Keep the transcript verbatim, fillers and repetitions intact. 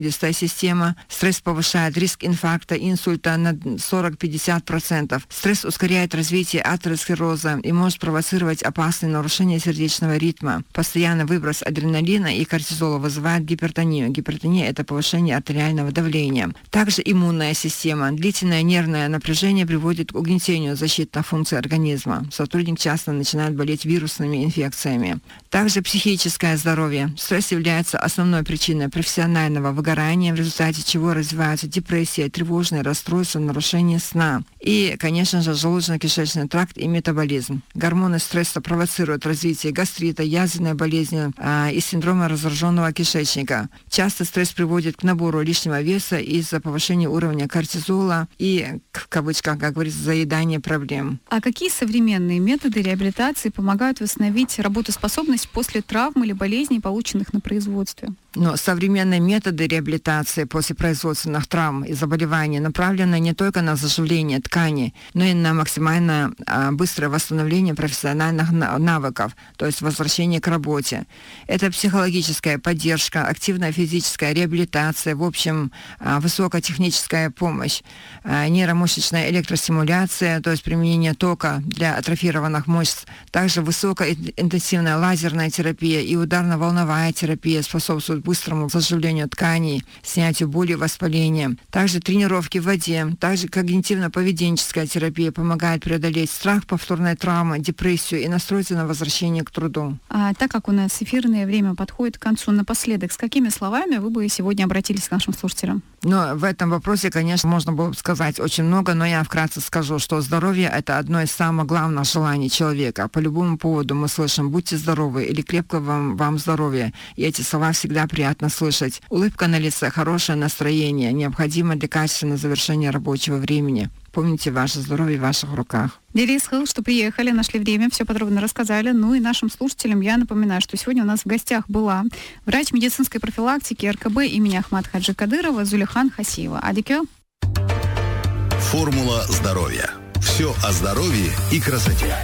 Система. Стресс повышает риск инфаркта, инсульта на сорок-пятьдесят процентов. Стресс ускоряет развитие атеросклероза и может провоцировать опасные нарушения сердечного ритма. Постоянный выброс адреналина и кортизола вызывает гипертонию. Гипертония – это повышение артериального давления. Также иммунная система. Длительное нервное напряжение приводит к угнетению защитных функций организма. Сотрудник часто начинает болеть вирусными инфекциями. Также психическое здоровье. Стресс является основной причиной профессионального выгорания, в результате чего развиваются депрессия, тревожные расстройства, нарушение сна. И, конечно же, желудочно-кишечный тракт и метаболизм. Гормоны стресса провоцируют развитие гастрита, язвенной болезни а, и синдрома раздраженного кишечника. Часто стресс приводит к набору лишнего веса из-за повышения уровня кортизола и, в кавычках, как говорится, заедания проблем. А какие современные методы реабилитации помогают восстановить работоспособность после травм или болезней, полученных на производстве? Но современные методы реабилитации после производственных травм и заболеваний направлены не только на заживление тканей, но и на максимально а, быстрое восстановление профессиональных навыков, то есть возвращение к работе. Это психологическая поддержка, активная физическая реабилитация, в общем, а, высокотехническая помощь, а, нейромышечная электростимуляция, то есть применение тока для атрофированных мышц, также высокоинтенсивная лазерная терапия и ударно-волновая терапия способствуют быстрому заживлению тканей, снятию боли и воспаления. Также тренировки в воде, также когнитивно-поведенческая терапия помогает преодолеть страх повторной травмы, депрессию и настроиться на возвращение к труду. А так как у нас эфирное время подходит к концу, напоследок, с какими словами вы бы сегодня обратились к нашим слушателям? Но в этом вопросе, конечно, можно было бы сказать очень много, но я вкратце скажу, что здоровье – это одно из самых главных желаний человека. По любому поводу мы слышим «будьте здоровы» или «крепко вам, вам здоровья». И эти слова всегда приятно слышать. Улыбка на лице, хорошее настроение необходимо для качественного завершения рабочего времени. Помните, ваше здоровье в ваших руках. Делис Хилл, что приехали, нашли время, все подробно рассказали. Ну и нашим слушателям я напоминаю, что сегодня у нас в гостях была врач медицинской профилактики эр ка бэ имени Ахмад Хаджи Кадырова Зулихан Хасиева. Адикё. Формула здоровья. Все о здоровье и красоте.